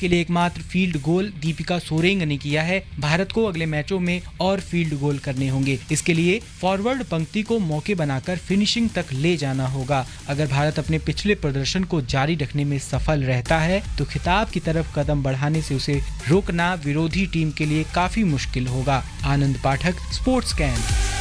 के लिए एकमात्र फील्ड गोल दीपिका सोरेंग ने किया है। भारत को अगले मैचों में और फील्ड गोल करने होंगे। इसके लिए फॉरवर्ड पंक्ति को मौके बनाकर फिनिशिंग तक ले जाना होगा। अगर भारत अपने पिछले प्रदर्शन को जारी रखने में सफल रहता है तो खिताब की तरफ कदम बढ़ाने से उसे रोकना विरोधी टीम के लिए काफी मुश्किल होगा। आनंद पाठक, स्पोर्ट्स कैन।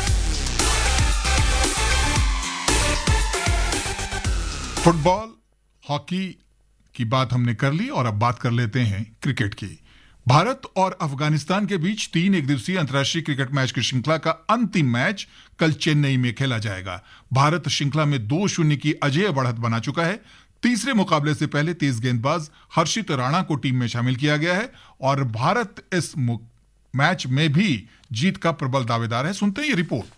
फुटबॉल, हॉकी की बात हमने कर ली और अब बात कर लेते हैं क्रिकेट की। भारत और अफगानिस्तान के बीच 3 एकदिवसीय अंतर्राष्ट्रीय क्रिकेट मैच की श्रृंखला का अंतिम मैच कल चेन्नई में खेला जाएगा। भारत श्रृंखला में 2-0 की अजेय बढ़त बना चुका है। तीसरे मुकाबले से पहले तेज गेंदबाज हर्षित राणा को टीम में शामिल किया गया है और भारत इस मैच में भी जीत का प्रबल दावेदार है। सुनते हैं ये रिपोर्ट।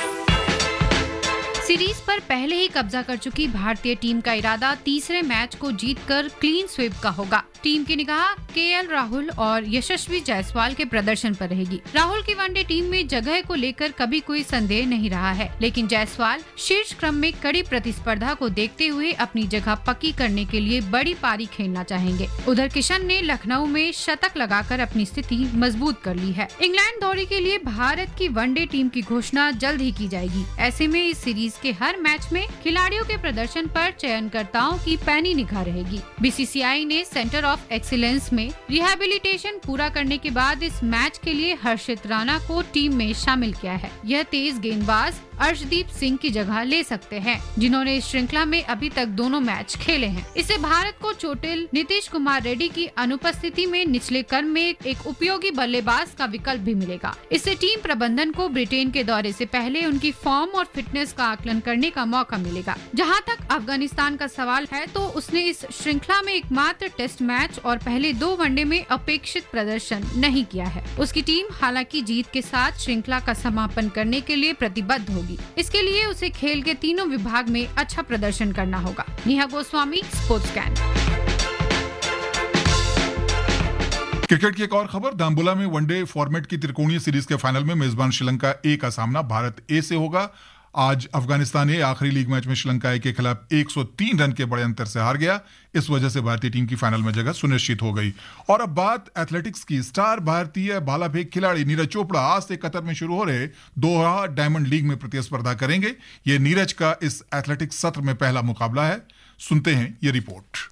सीरीज पर पहले ही कब्जा कर चुकी भारतीय टीम का इरादा तीसरे मैच को जीतकर क्लीन स्वीप का होगा। टीम की निगाह केएल राहुल और यशस्वी जायसवाल के प्रदर्शन पर रहेगी। राहुल की वनडे टीम में जगह को लेकर कभी कोई संदेह नहीं रहा है, लेकिन जायसवाल शीर्ष क्रम में कड़ी प्रतिस्पर्धा को देखते हुए अपनी जगह पक्की करने के लिए बड़ी पारी खेलना चाहेंगे। उधर किशन ने लखनऊ में शतक लगाकर अपनी स्थिति मजबूत कर ली है। इंग्लैंड दौरे के लिए भारत की वनडे टीम की घोषणा जल्द ही की जाएगी। ऐसे में इस सीरीज के हर मैच में खिलाड़ियों के प्रदर्शन पर चयनकर्ताओं की पैनी निगाह रहेगी। बीसीसीआई ने सेंटर ऑफ एक्सीलेंस में रिहैबिलिटेशन पूरा करने के बाद इस मैच के लिए हर्षित राणा को टीम में शामिल किया है। यह तेज गेंदबाज अर्शदीप सिंह की जगह ले सकते हैं, जिन्होंने इस श्रृंखला में अभी तक दोनों मैच खेले हैं। इससे भारत को चोटिल नीतीश कुमार रेड्डी की अनुपस्थिति में निचले क्रम में एक उपयोगी बल्लेबाज का विकल्प भी मिलेगा। इससे टीम प्रबंधन को ब्रिटेन के दौरे से पहले उनकी फॉर्म और फिटनेस का आकलन करने का मौका मिलेगा। जहां तक अफगानिस्तान का सवाल है तो उसने इस श्रृंखला में एकमात्र टेस्ट मैच और पहले 2 वनडे में अपेक्षित प्रदर्शन नहीं किया है। उसकी टीम हालांकि जीत के साथ श्रृंखला का समापन करने के लिए प्रतिबद्ध होगी। इसके लिए उसे खेल के तीनों विभाग में अच्छा प्रदर्शन करना होगा। Neha Goswami, sports can. Cricket की एक और खबर, दाम्बुला में वनडे फॉर्मेट की त्रिकोणीय सीरीज के फाइनल में मेजबान श्रीलंका ए का सामना भारत ए से होगा। आज अफगानिस्तान ए आखिरी लीग मैच में श्रीलंका ए के खिलाफ 103 रन के बड़े अंतर से हार गया। इस वजह से भारतीय टीम की फाइनल में जगह सुनिश्चित हो गई। और अब बात एथलेटिक्स की। स्टार भारतीय भाला फेंक खिलाड़ी नीरज चोपड़ा आज से कतर में शुरू हो रहे दोहा डायमंड लीग में प्रतिस्पर्धा करेंगे। ये नीरज का इस एथलेटिक्स सत्र में पहला मुकाबला है। सुनते हैं ये रिपोर्ट।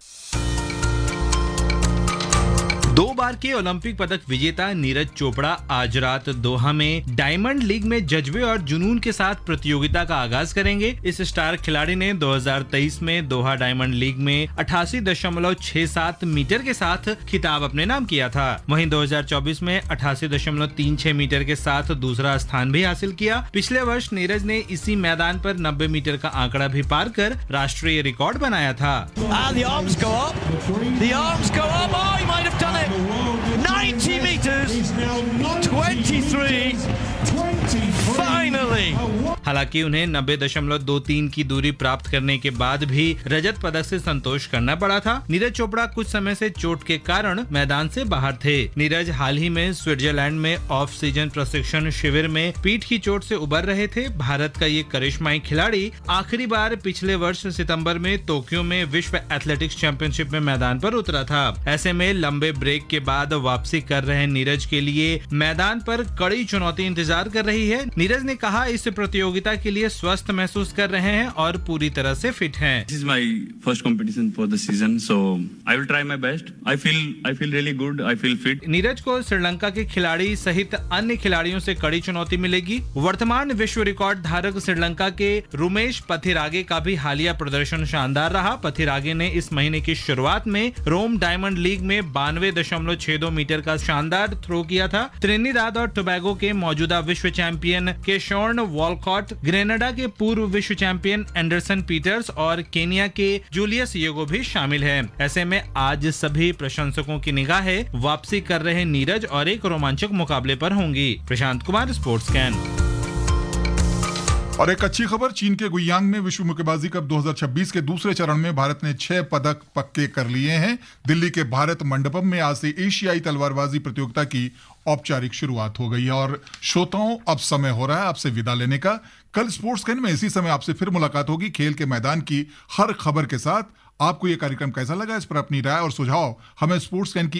2 बार के ओलंपिक पदक विजेता नीरज चोपड़ा आज रात दोहा में डायमंड लीग में जज्बे और जुनून के साथ प्रतियोगिता का आगाज करेंगे। इस स्टार खिलाड़ी ने 2023 में दोहा डायमंड लीग में 88.67 मीटर के साथ खिताब अपने नाम किया था। वहीं 2024 में 88.36 मीटर के साथ दूसरा स्थान भी हासिल किया। पिछले वर्ष नीरज ने इसी मैदान पर 90 मीटर का आंकड़ा भी पार कर राष्ट्रीय रिकॉर्ड बनाया था। 90 meters, 23, finally! हालांकि उन्हें 90.23 की दूरी प्राप्त करने के बाद भी रजत पदक से संतोष करना पड़ा था। नीरज चोपड़ा कुछ समय से चोट के कारण मैदान से बाहर थे। नीरज हाल ही में स्विट्जरलैंड में ऑफ सीजन प्रशिक्षण शिविर में पीठ की चोट से उबर रहे थे। भारत का ये करिश्माई खिलाड़ी आखिरी बार पिछले वर्ष सितंबर में टोक्यो में विश्व एथलेटिक्स चैंपियनशिप में मैदान पर उतरा था। ऐसे में लंबे ब्रेक के बाद वापसी कर रहे नीरज के लिए मैदान पर कड़ी चुनौती इंतजार कर रही है। नीरज ने कहा, इस प्रतियोगिता के लिए स्वस्थ महसूस कर रहे हैं और पूरी तरह से फिट हैं। This is my first competition for the season, so I will try my best. I feel really good. I feel fit. Neeraj को श्रीलंका के खिलाड़ी सहित अन्य खिलाड़ियों से कड़ी चुनौती मिलेगी। वर्तमान विश्व रिकॉर्ड धारक श्रीलंका के रुमेश पथिरागे का भी हालिया प्रदर्शन शानदार रहा। पथिरागे ने इस महीने की शुरुआत में रोम डायमंड लीग में 92.62 मीटर का शानदार थ्रो किया था। त्रिनिदाद और टोबैगो के मौजूदा विश्व चैंपियन केशॉर्न वॉलकॉट, ग्रेनाडा के पूर्व विश्व चैंपियन एंडरसन पीटर्स और केनिया के जूलियस येगो भी शामिल हैं। ऐसे में आज सभी प्रशंसकों की निगाहें वापसी कर रहे नीरज और एक रोमांचक मुकाबले पर होंगी। Prashant Kumar, sports can. और एक अच्छी खबर, चीन के गुयांग में विश्व मुक्केबाजी कप 2026 के दूसरे चरण में भारत ने 6 पदक पक्के कर लिए हैं। दिल्ली के भारत मंडपम में आज से एशियाई तलवारबाजी प्रतियोगिता की औपचारिक शुरुआत हो गई है। और श्रोताओं, अब समय हो रहा है आपसे विदा लेने का। कल स्पोर्ट्स कैन में इसी समय आपसे फिर मुलाकात होगी, खेल के मैदान की हर खबर के साथ। आपको यह कार्यक्रम कैसा लगा, इस पर अपनी राय और सुझाव हमें स्पोर्ट्स कैन की